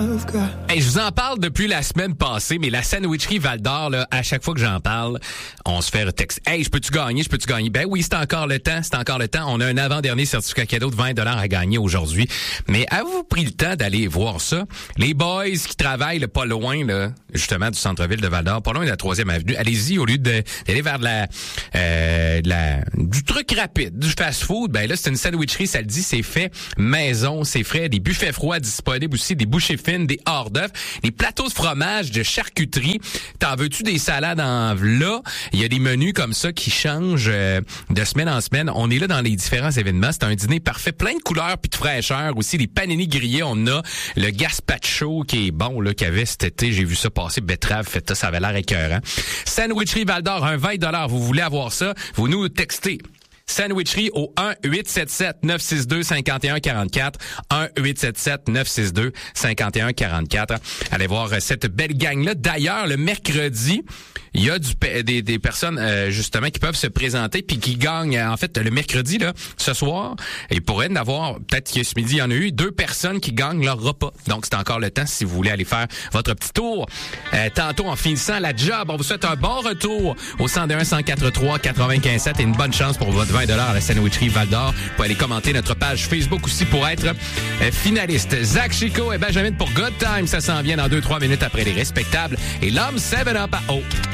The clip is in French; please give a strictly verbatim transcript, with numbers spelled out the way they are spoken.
I've got. Hey, je vous en parle depuis la semaine passée, mais la sandwicherie Val-d'Or, là, à chaque fois que j'en parle, on se fait retexte. Hey, je peux-tu gagner? Je peux-tu gagner? Ben oui, c'est encore le temps. C'est encore le temps. On a un avant-dernier certificat cadeau de vingt dollars à gagner aujourd'hui. Mais avez-vous pris le temps d'aller voir ça? Les boys qui travaillent là, pas loin, là, justement, du centre-ville de Val-d'Or, pas loin de la troisième avenue, allez-y, au lieu de, d'aller vers de la, euh, de la, du truc rapide, du fast-food, ben là, c'est une sandwicherie, ça le dit, c'est fait maison, c'est frais, des buffets froids disponibles aussi, des bouchées fines, des hors d'œuvre, des plateaux de fromage, de charcuterie. T'en veux-tu des salades en là? Il y a des menus comme ça qui changent euh, de semaine en semaine. On est là dans les différents événements. C'est un dîner parfait, plein de couleurs puis de fraîcheur. Aussi, les panini grillés. On a le gazpacho qui est bon, là, qu'il y avait cet été. J'ai vu ça passer. Betterave, feta, ça avait l'air écœurant. Sandwicherie Val-d'Or, un vingt dollars. Vous voulez avoir ça? Vous nous textez. Sandwicherie au un huit sept sept neuf six deux cinq un quatre quatre. un huit sept sept neuf six deux cinq un quatre quatre. Allez voir cette belle gang-là. D'ailleurs, le mercredi, il y a du, des, des personnes, euh, justement, qui peuvent se présenter puis qui gagnent, en fait, le mercredi, là, ce soir. Il pourrait y en avoir, peut-être que ce midi, il y en a eu deux personnes qui gagnent leur repas. Donc, c'est encore le temps si vous voulez aller faire votre petit tour. Euh, tantôt, en finissant la job, on vous souhaite un bon retour au cent un cent quatre trois quatre-vingt-quinze sept et une bonne chance pour votre vingt dollars à la sandwicherie Val-d'Or. Vous pouvez aller commenter notre page Facebook aussi pour être euh, finaliste. Zach Chico et Benjamin pour Good Time. Ça s'en vient dans deux trois minutes après les respectables. Et l'homme seven up à eau.